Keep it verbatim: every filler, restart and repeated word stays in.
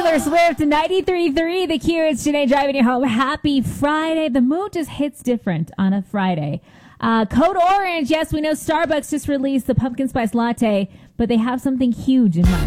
Taylor Swift, ninety-three point three. The Q. It's Janae driving you home. Happy Friday. The mood just hits different on a Friday. Uh, Code Orange. Yes, we know Starbucks just released the pumpkin spice latte, but they have something huge in mind.